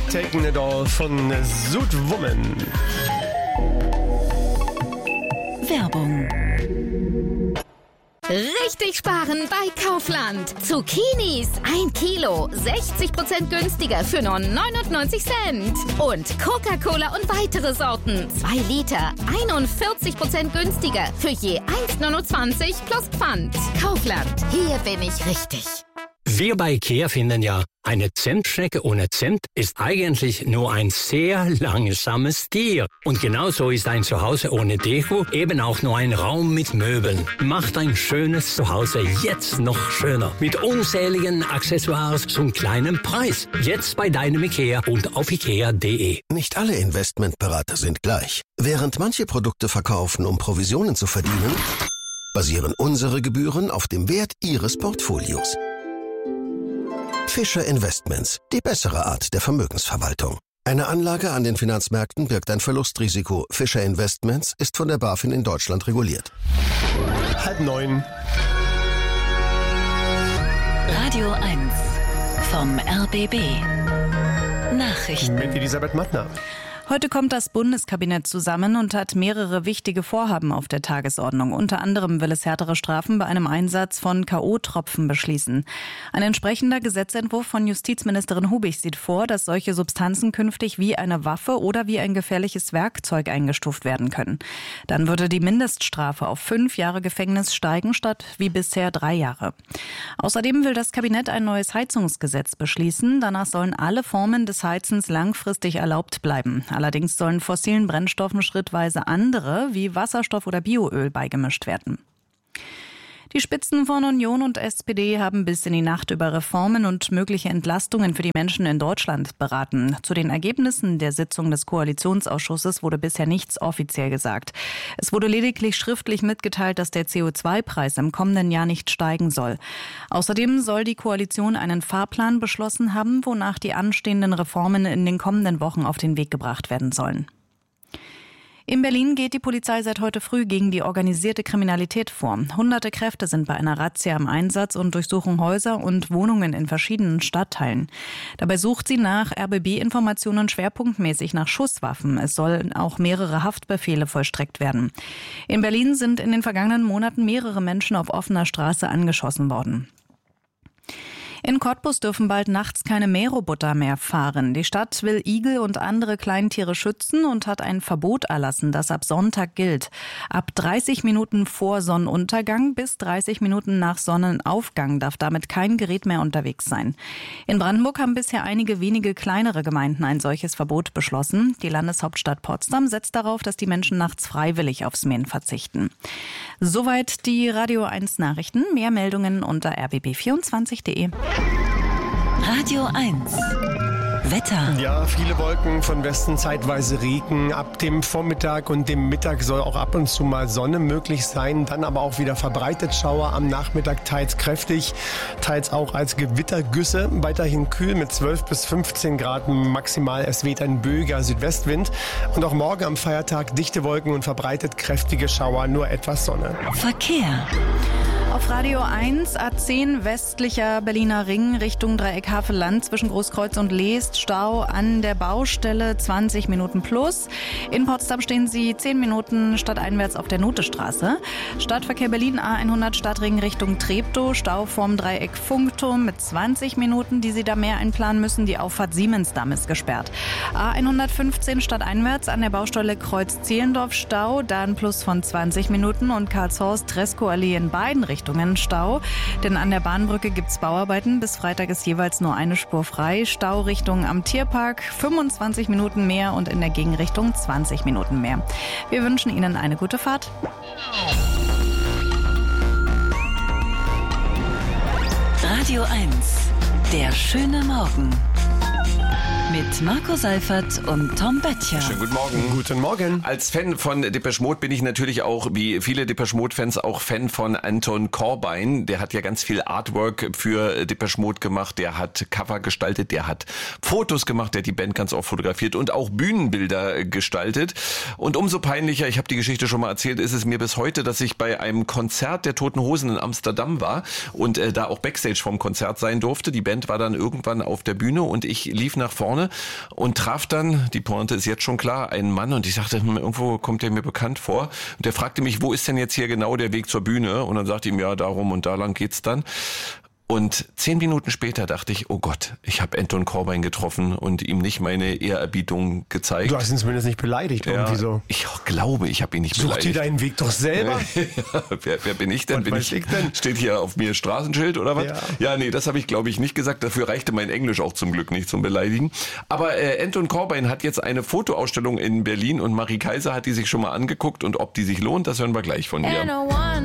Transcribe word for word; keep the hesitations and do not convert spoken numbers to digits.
Taking It All von Südwoman. Werbung. Richtig sparen bei Kaufland. Zucchinis ein Kilo, sechzig Prozent günstiger für nur neunundneunzig Cent. Und Coca-Cola und weitere Sorten, zwei Liter, einundvierzig Prozent günstiger für je eins neunundzwanzig plus Pfand. Kaufland, hier bin ich richtig. Wir bei IKEA finden ja, eine Zentschnecke ohne Cent ist eigentlich nur ein sehr langsames Tier. Und genauso ist ein Zuhause ohne Deko eben auch nur ein Raum mit Möbeln. Macht ein schönes Zuhause jetzt noch schöner. Mit unzähligen Accessoires zum kleinen Preis. Jetzt bei deinem IKEA und auf ikea punkt de. Nicht alle Investmentberater sind gleich. Während manche Produkte verkaufen, um Provisionen zu verdienen, basieren unsere Gebühren auf dem Wert Ihres Portfolios. Fischer Investments, die bessere Art der Vermögensverwaltung. Eine Anlage an den Finanzmärkten birgt ein Verlustrisiko. Fischer Investments ist von der BaFin in Deutschland reguliert. Halb neun. Radio eins vom R B B. Nachrichten. Mit Elisabeth Mattner. Heute kommt das Bundeskabinett zusammen und hat mehrere wichtige Vorhaben auf der Tagesordnung. Unter anderem will es härtere Strafen bei einem Einsatz von K O-Tropfen beschließen. Ein entsprechender Gesetzentwurf von Justizministerin Hubig sieht vor, dass solche Substanzen künftig wie eine Waffe oder wie ein gefährliches Werkzeug eingestuft werden können. Dann würde die Mindeststrafe auf fünf Jahre Gefängnis steigen, statt wie bisher drei Jahre. Außerdem will das Kabinett ein neues Heizungsgesetz beschließen. Danach sollen alle Formen des Heizens langfristig erlaubt bleiben. Allerdings sollen fossilen Brennstoffen schrittweise andere, wie Wasserstoff oder Bioöl, beigemischt werden. Die Spitzen von Union und S P D haben bis in die Nacht über Reformen und mögliche Entlastungen für die Menschen in Deutschland beraten. Zu den Ergebnissen der Sitzung des Koalitionsausschusses wurde bisher nichts offiziell gesagt. Es wurde lediglich schriftlich mitgeteilt, dass der C O zwei Preis im kommenden Jahr nicht steigen soll. Außerdem soll die Koalition einen Fahrplan beschlossen haben, wonach die anstehenden Reformen in den kommenden Wochen auf den Weg gebracht werden sollen. In Berlin geht die Polizei seit heute früh gegen die organisierte Kriminalität vor. Hunderte Kräfte sind bei einer Razzia im Einsatz und durchsuchen Häuser und Wohnungen in verschiedenen Stadtteilen. Dabei sucht sie nach R B B-Informationen schwerpunktmäßig nach Schusswaffen. Es sollen auch mehrere Haftbefehle vollstreckt werden. In Berlin sind in den vergangenen Monaten mehrere Menschen auf offener Straße angeschossen worden. In Cottbus dürfen bald nachts keine Mähroboter mehr fahren. Die Stadt will Igel und andere Kleintiere schützen und hat ein Verbot erlassen, das ab Sonntag gilt. Ab dreißig Minuten vor Sonnenuntergang bis dreißig Minuten nach Sonnenaufgang darf damit kein Gerät mehr unterwegs sein. In Brandenburg haben bisher einige wenige kleinere Gemeinden ein solches Verbot beschlossen. Die Landeshauptstadt Potsdam setzt darauf, dass die Menschen nachts freiwillig aufs Mähen verzichten. Soweit die Radio eins Nachrichten. Mehr Meldungen unter r b b vierundzwanzig punkt de. Radio eins. Wetter. Ja, viele Wolken, von Westen zeitweise Regen. Ab dem Vormittag und dem Mittag soll auch ab und zu mal Sonne möglich sein. Dann aber auch wieder verbreitet Schauer am Nachmittag, teils kräftig, teils auch als Gewittergüsse. Weiterhin kühl mit zwölf bis fünfzehn Grad maximal. Es weht ein böiger Südwestwind. Und auch morgen am Feiertag dichte Wolken und verbreitet kräftige Schauer, nur etwas Sonne. Verkehr. Auf Radio eins, A zehn westlicher Berliner Ring Richtung Dreieck Havelland zwischen Großkreuz und Leest. Stau an der Baustelle, zwanzig Minuten plus. In Potsdam stehen Sie zehn Minuten stadteinwärts auf der Notestraße. Stadtverkehr Berlin A hundert Stadtring Richtung Treptow. Stau vorm Dreieck Funkturm mit zwanzig Minuten, die Sie da mehr einplanen müssen. Die Auffahrt Siemensdamm ist gesperrt. A hundertfünfzehn stadteinwärts an der Baustelle Kreuz Zehlendorf Stau. Da ein Plus von zwanzig Minuten und Karlshorst-Treskow-Allee in beiden Richtungen Stau. Denn an der Bahnbrücke gibt's Bauarbeiten. Bis Freitag ist jeweils nur eine Spur frei. Stau Richtung am Tierpark fünfundzwanzig Minuten mehr und in der Gegenrichtung zwanzig Minuten mehr. Wir wünschen Ihnen eine gute Fahrt. Radio eins. Der schöne Morgen. Mit Marco Seifert und Tom Böttcher. Schönen guten Morgen. Guten Morgen. Als Fan von Depeche Mode bin ich natürlich auch, wie viele Depeche Mode-Fans, auch Fan von Anton Corbijn. Der hat ja ganz viel Artwork für Depeche Mode gemacht. Der hat Cover gestaltet, der hat Fotos gemacht, der hat die Band ganz oft fotografiert und auch Bühnenbilder gestaltet. Und umso peinlicher, ich habe die Geschichte schon mal erzählt, ist es mir bis heute, dass ich bei einem Konzert der Toten Hosen in Amsterdam war und äh, da auch Backstage vom Konzert sein durfte. Die Band war dann irgendwann auf der Bühne und ich lief nach vorne vorne und traf dann, die Pointe ist jetzt schon klar, einen Mann und ich sagte, hm, irgendwo kommt der mir bekannt vor. Und der fragte mich, wo ist denn jetzt hier genau der Weg zur Bühne? Und dann sagte ich ihm, ja, darum und da lang geht's dann. Und zehn Minuten später dachte ich, oh Gott, ich habe Anton Corbijn getroffen und ihm nicht meine Ehrerbietung gezeigt. Du hast ihn zumindest nicht beleidigt, ja, irgendwie so. Ich glaube, ich habe ihn nicht Such beleidigt. Such dir deinen Weg doch selber. ja, wer, wer bin ich denn? Bin ich, ich denn? Steht hier auf mir Straßenschild oder was? Ja, ja nee, das habe ich glaube ich nicht gesagt. Dafür reichte mein Englisch auch zum Glück nicht zum Beleidigen. Aber äh, Anton Corbijn hat jetzt eine Fotoausstellung in Berlin und Marie Kaiser hat die sich schon mal angeguckt und ob die sich lohnt, das hören wir gleich von ihr.